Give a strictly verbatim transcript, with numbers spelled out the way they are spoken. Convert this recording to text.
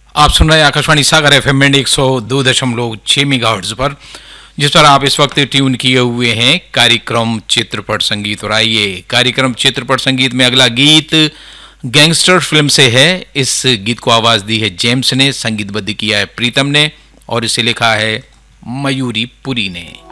आप सुन रहे हैं आकाशवाणी सागर एफ एम एक सौ दो दशमलव छह मेगाहर्ट्ज पर, जिस पर आप इस वक्त ट्यून किए हुए हैं कार्यक्रम चित्रपट संगीत। और आइए कार्यक्रम चित्रपट संगीत में अगला गीत गैंगस्टर फिल्म से है। इस गीत को आवाज दी है जेम्स ने, संगीतबद्ध किया है प्रीतम ने और इसे लिखा है मयूरी पुरी ने।